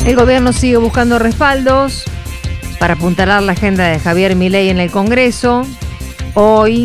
El gobierno sigue buscando respaldos para apuntalar la agenda de Javier Milei en el Congreso hoy.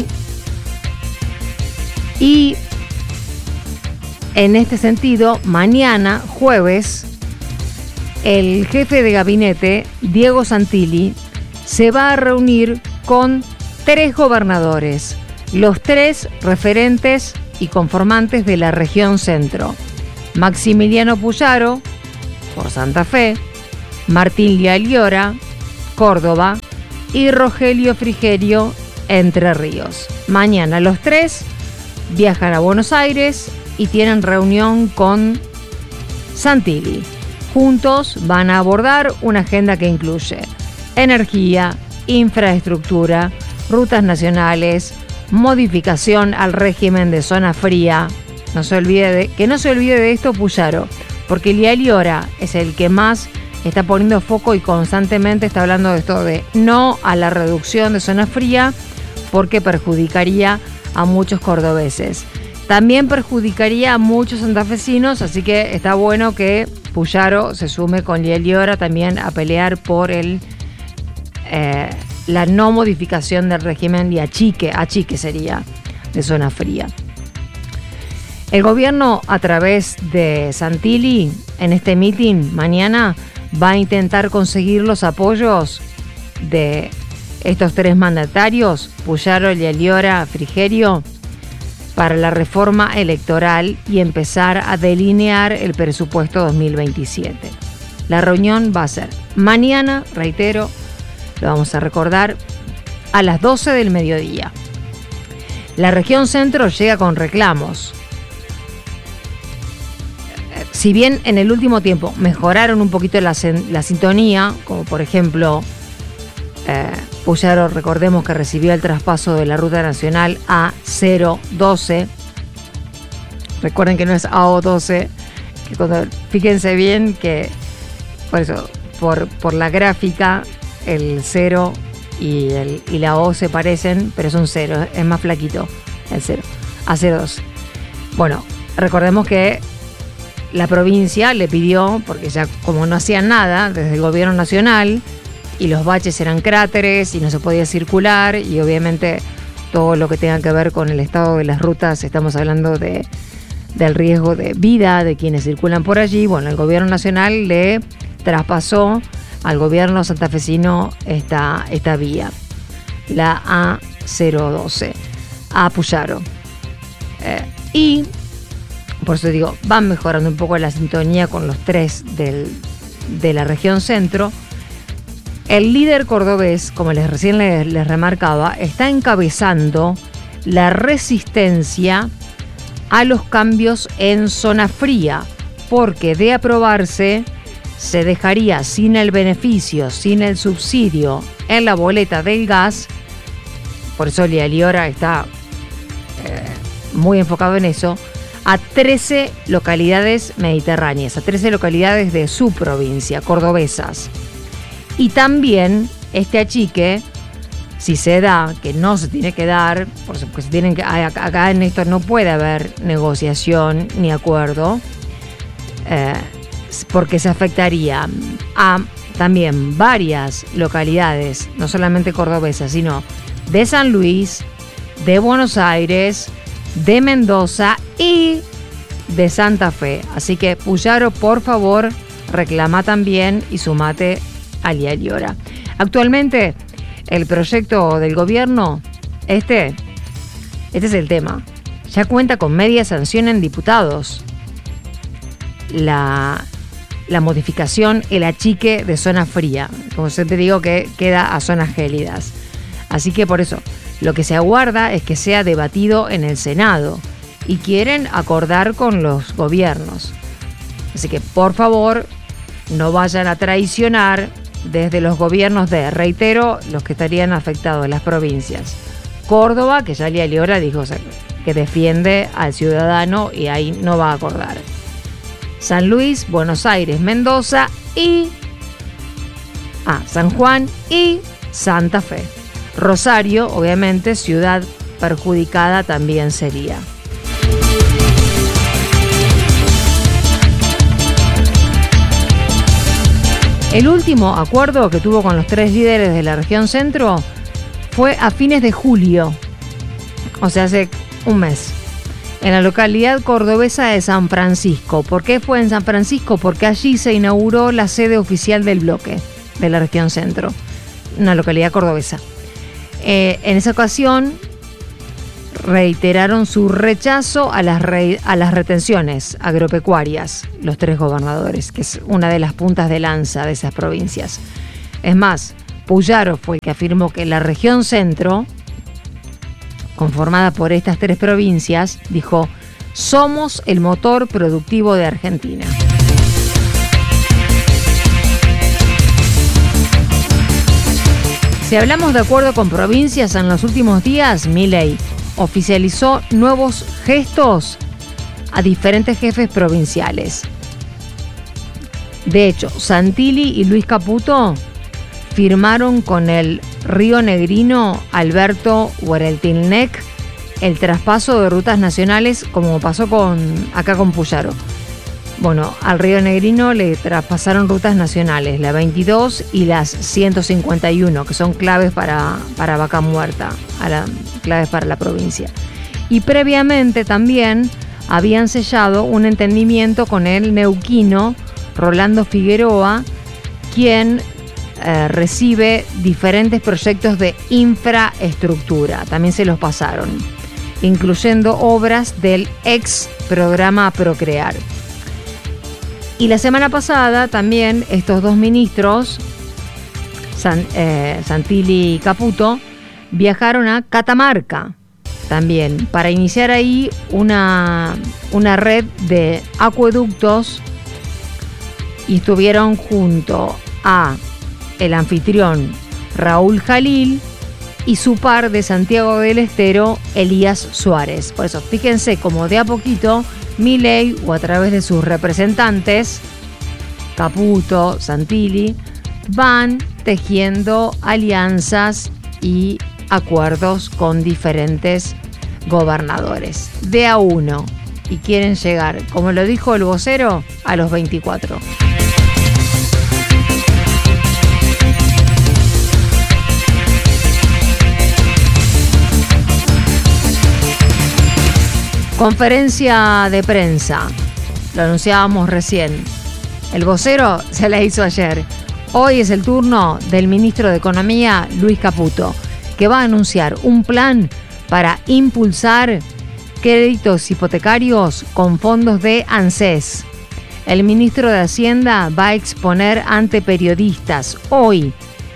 Y en este sentido, mañana, jueves, el jefe de gabinete, Diego Santilli, se va a reunir con 3 gobernadores, los 3 referentes y conformantes de la región centro: Maximiliano Puyaro, por Santa Fe; Martín Lialiora, Córdoba; y Rogelio Frigerio, Entre Ríos. Mañana los 3 viajan a Buenos Aires y tienen reunión con Santilli. Juntos van a abordar una agenda que incluye energía, infraestructura, rutas nacionales, modificación al régimen de zona fría. No se olvide de esto Puyaro, porque Lialiora es el que más está poniendo foco y constantemente está hablando de esto de no a la reducción de zona fría, porque perjudicaría a muchos cordobeses. También perjudicaría a muchos santafesinos, así que está bueno que Puyaro se sume con Lialiora también a pelear por la no modificación del régimen y achique sería, de zona fría. El gobierno, a través de Santilli, en este meeting mañana, va a intentar conseguir los apoyos de estos 3 mandatarios, Puyaro, Lialiora, Frigerio, para la reforma electoral y empezar a delinear el presupuesto 2027. La reunión va a ser mañana, reitero, lo vamos a recordar, a las 12 del mediodía. La región centro llega con reclamos. Si bien en el último tiempo mejoraron un poquito la sintonía, como por ejemplo, Puyaro, recordemos que recibió el traspaso de la ruta nacional A012. Recuerden que no es AO12, que fíjense bien que por eso, por la gráfica, el 0 y la O se parecen, pero es un 0, es más flaquito el 0, A02. Bueno, recordemos que la provincia le pidió, porque ya como no hacían nada desde el gobierno nacional y los baches eran cráteres y no se podía circular, y obviamente todo lo que tenga que ver con el estado de las rutas, estamos hablando del riesgo de vida de quienes circulan por allí. Bueno, el gobierno nacional le traspasó al gobierno santafesino esta vía, la A012, a Puyaro. Y por eso digo, van mejorando un poco la sintonía con los 3 de la región centro. El líder cordobés, como recién les remarcaba, está encabezando la resistencia a los cambios en zona fría, porque de aprobarse se dejaría sin el beneficio, sin el subsidio en la boleta del gas. Por eso Lialiora está muy enfocado en eso, a 13 localidades mediterráneas, a 13 localidades de su provincia, cordobesas. Y también este achique, si se da, que no se tiene que dar, porque acá en esto no puede haber negociación ni acuerdo, porque se afectaría a también varias localidades, no solamente cordobesas, sino de San Luis, de Buenos Aires, de Mendoza y de Santa Fe. Así que Puyaro, por favor, reclama también y sumate a Lialiora. Actualmente el proyecto del gobierno, este es el tema, ya cuenta con media sanción en diputados. La modificación, el achique de zona fría, como siempre digo, que queda a zonas gélidas. Así que por eso lo que se aguarda es que sea debatido en el Senado y quieren acordar con los gobiernos. Así que por favor no vayan a traicionar desde los gobiernos reitero, los que estarían afectados, las provincias. Córdoba, que ya Lialiora dijo que defiende al ciudadano y ahí no va a acordar. San Luis, Buenos Aires, Mendoza y San Juan y Santa Fe. Rosario, obviamente, ciudad perjudicada también sería. El último acuerdo que tuvo con los 3 líderes de la región centro fue a fines de julio, o sea, hace un mes, en la localidad cordobesa de San Francisco. ¿Por qué fue en San Francisco? Porque allí se inauguró la sede oficial del bloque de la región centro, una localidad cordobesa. En esa ocasión reiteraron su rechazo a las retenciones agropecuarias, los 3 gobernadores, que es una de las puntas de lanza de esas provincias. Es más, Puyaro fue el que afirmó que la región centro, conformada por estas 3 provincias, dijo: somos el motor productivo de Argentina. Si hablamos de acuerdo con provincias, en los últimos días, Milei oficializó nuevos gestos a diferentes jefes provinciales. De hecho, Santilli y Luis Caputo firmaron con el rionegrino Alberto Huereltilnec el traspaso de rutas nacionales, como pasó acá con Puyaro. Bueno, al rionegrino le traspasaron rutas nacionales, la 22 y las 151, que son claves para Vaca Muerta, claves para la provincia. Y previamente también habían sellado un entendimiento con el neuquino Rolando Figueroa, quien recibe diferentes proyectos de infraestructura. También se los pasaron, incluyendo obras del ex programa Procrear. Y la semana pasada también estos 2 ministros, Santilli y Caputo, viajaron a Catamarca también para iniciar ahí una red de acueductos, y estuvieron junto a el anfitrión Raúl Jalil y su par de Santiago del Estero, Elías Suárez. Por eso, fíjense cómo de a poquito Milei, o a través de sus representantes, Caputo, Santilli, van tejiendo alianzas y acuerdos con diferentes gobernadores, de a uno, y quieren llegar, como lo dijo el vocero, a los 24. Conferencia de prensa, lo anunciábamos recién. El vocero se la hizo ayer. Hoy es el turno del ministro de Economía, Luis Caputo, que va a anunciar un plan para impulsar créditos hipotecarios con fondos de ANSES. El ministro de Hacienda va a exponer ante periodistas hoy,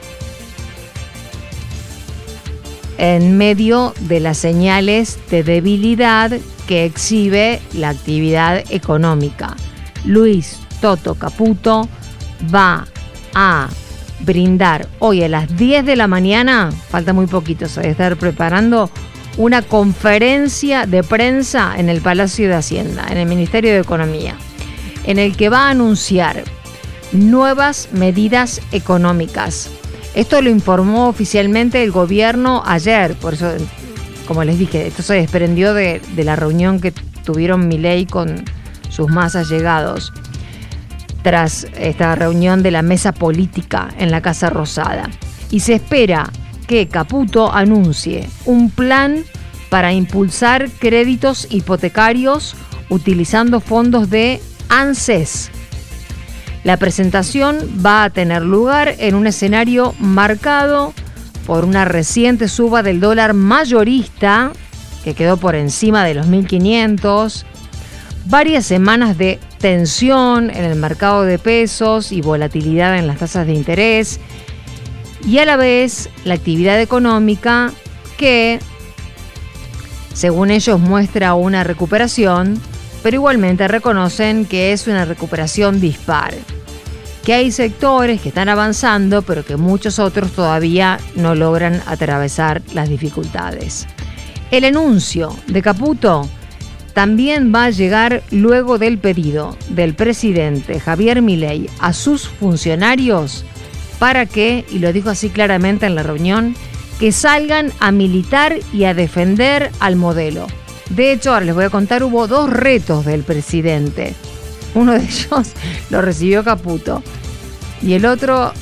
en medio de las señales de debilidad que exhibe la actividad económica. Luis Toto Caputo va a brindar hoy a las 10 de la mañana, falta muy poquito, se debe estar preparando una conferencia de prensa en el Palacio de Hacienda, en el Ministerio de Economía, en el que va a anunciar nuevas medidas económicas. Esto lo informó oficialmente el gobierno ayer, por eso, como les dije, esto se desprendió de la reunión que tuvieron Milei con sus más allegados, tras esta reunión de la mesa política en la Casa Rosada. Y se espera que Caputo anuncie un plan para impulsar créditos hipotecarios utilizando fondos de ANSES. La presentación va a tener lugar en un escenario marcado por una reciente suba del dólar mayorista, que quedó por encima de los 1.500, varias semanas de tensión en el mercado de pesos y volatilidad en las tasas de interés, y a la vez la actividad económica que, según ellos, muestra una recuperación, pero igualmente reconocen que es una recuperación dispar, que hay sectores que están avanzando, pero que muchos otros todavía no logran atravesar las dificultades. El anuncio de Caputo también va a llegar luego del pedido del presidente Javier Milei a sus funcionarios para que, y lo dijo así claramente en la reunión, que salgan a militar y a defender al modelo. De hecho, ahora les voy a contar, hubo 2 retos del presidente. Uno de ellos lo recibió Caputo. y el otro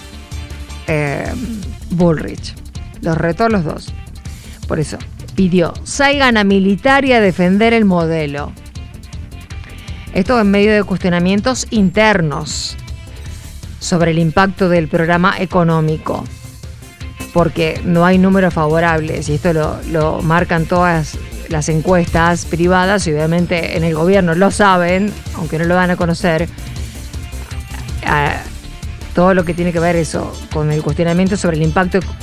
Bullrich. Los retó a los dos. Por eso pidió: salgan a militar y a defender el modelo. Esto en medio de cuestionamientos internos sobre el impacto del programa económico, porque no hay números favorables, y esto lo marcan todas las encuestas privadas, y obviamente en el gobierno lo saben, aunque no lo van a conocer. Todo lo que tiene que ver eso con el cuestionamiento sobre el impacto